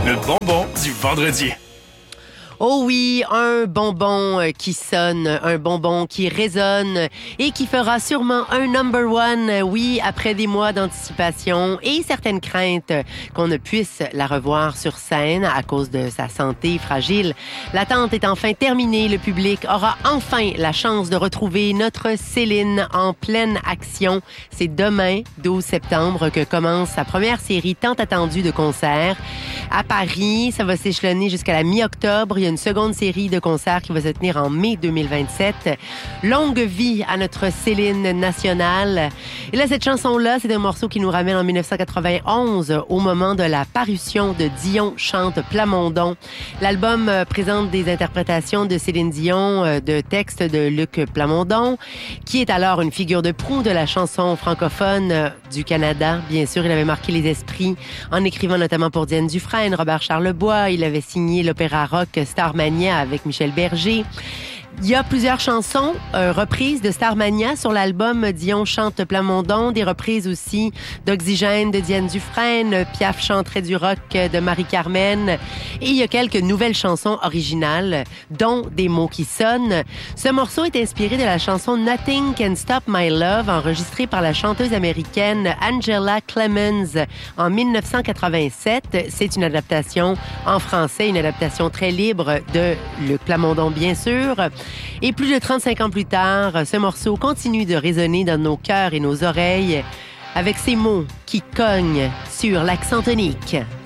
Le bonbon du vendredi. Oh oui, un bonbon qui sonne, un bonbon qui résonne et qui fera sûrement un number one, oui, après des mois d'anticipation et certaines craintes qu'on ne puisse la revoir sur scène à cause de sa santé fragile. L'attente est enfin terminée. Le public aura enfin la chance de retrouver notre Céline en pleine action. C'est demain, 12 septembre, que commence sa première série tant attendue de concerts. À Paris, ça va s'échelonner jusqu'à la mi-octobre. Il y a une seconde série de concerts qui va se tenir en mai 2027. Longue vie à notre Céline nationale. Et là, cette chanson-là, c'est un morceau qui nous ramène en 1991, au moment de la parution de Dion chante Plamondon. L'album présente des interprétations de Céline Dion, de textes de Luc Plamondon, qui est alors une figure de proue de la chanson francophone du Canada. Bien sûr, il avait marqué les esprits en écrivant notamment pour Diane Dufresne, Robert Charlebois. Il avait signé l'opéra rock Starmania avec Michel Berger. Il y a plusieurs chansons reprises de Starmania sur l'album Dion chante Plamondon, des reprises aussi d'Oxygène de Diane Dufresne, Piaf chanterait du rock de Marie-Carmen, et il y a quelques nouvelles chansons originales, dont des mots qui sonnent. Ce morceau est inspiré de la chanson Nothing Can Stop My Love, enregistrée par la chanteuse américaine Angela Clemens en 1987. C'est une adaptation en français, une adaptation très libre de Luc Plamondon, bien sûr. Et plus de 35 ans plus tard, ce morceau continue de résonner dans nos cœurs et nos oreilles avec ces mots qui cognent sur l'accent tonique.